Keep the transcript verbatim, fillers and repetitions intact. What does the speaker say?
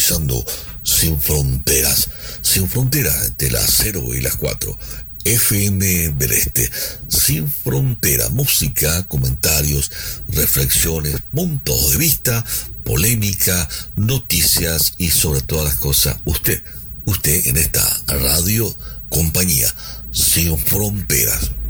sintonizando Sin Fronteras, Sin Fronteras entre las cero y las cuatro, F M del Este, Sin Frontera, música, comentarios, reflexiones, puntos de vista, polémica, noticias y sobre todas las cosas, usted, usted en esta radio compañía, Sin Fronteras.